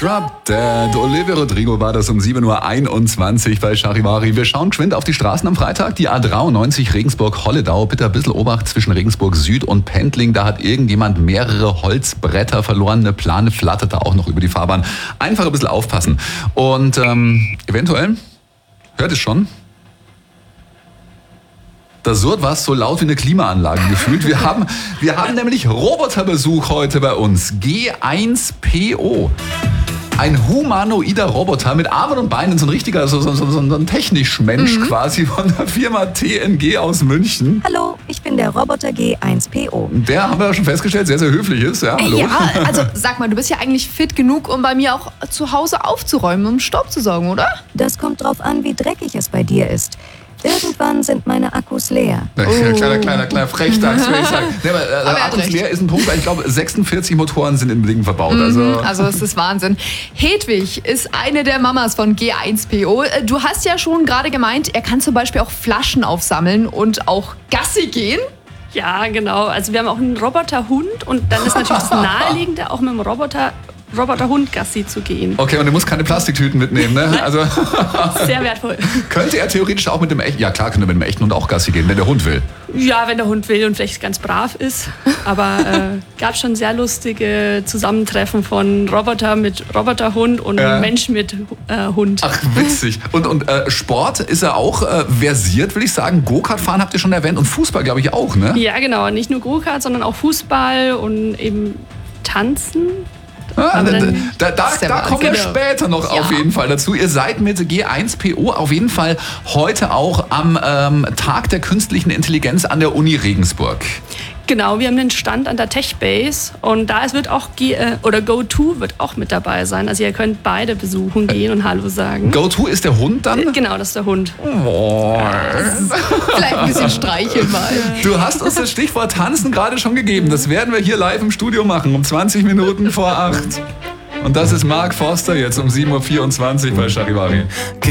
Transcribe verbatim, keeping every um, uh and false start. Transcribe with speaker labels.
Speaker 1: Drop Dead. Olivia Rodrigo war das um sieben Uhr einundzwanzig bei Charivari. Wir schauen geschwind auf die Straßen am Freitag. Die A dreiundneunzig Regensburg-Holledau. Bitte ein bisschen Obacht zwischen Regensburg Süd und Pendling. Da hat irgendjemand mehrere Holzbretter verloren. Eine Plane flattert da auch noch über die Fahrbahn. Einfach ein bisschen aufpassen. Und ähm, eventuell, hört es schon, da surrt was so laut wie eine Klimaanlage gefühlt. Wir haben, wir haben nämlich Roboterbesuch heute bei uns. G eins P O. Ein humanoider Roboter mit Armen und Beinen, so ein richtiger, so, so, so, so ein Technikmensch mhm. quasi von der Firma T N G aus München.
Speaker 2: Hallo, ich bin der Roboter G eins P O.
Speaker 1: Der, haben wir ja schon festgestellt, sehr, sehr höflich ist. Ja, hallo.
Speaker 3: Ja, also sag mal, du bist ja eigentlich fit genug, um bei mir auch zu Hause aufzuräumen, um Staub zu saugen, oder?
Speaker 2: Das kommt drauf an, wie dreckig es bei dir ist. Irgendwann sind meine Akkus leer.
Speaker 1: Oh. Kleiner, kleiner, kleiner Frechdachs, würde ich sagen. Nee, aber, äh, aber Akkus leer ist ein Punkt, weil ich glaube, sechsundvierzig Motoren sind im Ding verbaut. Also,
Speaker 3: mhm, also es ist Wahnsinn. Hedwig ist eine der Mamas von G eins P O. Du hast ja schon gerade gemeint, er kann zum Beispiel auch Flaschen aufsammeln und auch Gassi gehen.
Speaker 4: Ja, genau. Also wir haben auch einen Roboterhund und dann ist natürlich das Naheliegende, auch mit dem Roboter Roboterhund Gassi zu gehen.
Speaker 1: Okay, und er muss keine Plastiktüten mitnehmen, ne? Also
Speaker 4: sehr wertvoll.
Speaker 1: Könnte er theoretisch auch mit dem echten, ja klar, könnte er mit dem echten Hund auch Gassi gehen, wenn der Hund will.
Speaker 4: Ja, wenn der Hund will und vielleicht ganz brav ist. Aber äh, gab schon sehr lustige Zusammentreffen von Roboter mit Roboterhund und äh. Mensch mit äh, Hund.
Speaker 1: Ach, witzig. Und, und äh, Sport ist er auch äh, versiert, will ich sagen. Go-Kart fahren habt ihr schon erwähnt und Fußball, glaube ich, auch, ne?
Speaker 4: Ja, genau. Nicht nur Go-Kart, sondern auch Fußball und eben Tanzen.
Speaker 1: Ah, da da, da, da kommen wir
Speaker 3: genau.
Speaker 1: später noch
Speaker 3: ja.
Speaker 1: auf jeden Fall dazu. Ihr seid mit G eins P O auf jeden Fall heute auch am ähm, Tag der künstlichen Intelligenz an der Uni Regensburg.
Speaker 4: Genau, wir haben den Stand an der TechBase und da wird auch G, äh, oder GoTo wird auch mit dabei sein. Also ihr könnt beide besuchen gehen und Hallo sagen.
Speaker 1: GoTo ist der Hund dann?
Speaker 4: Äh, genau, das ist der Hund.
Speaker 1: Oh.
Speaker 3: Vielleicht ein bisschen streicheln mal.
Speaker 1: Du hast uns das Stichwort Tanzen gerade schon gegeben. Das werden wir hier live im Studio machen um zwanzig Minuten vor acht. Und das ist Mark Forster jetzt um sieben Uhr vierundzwanzig bei Charivari.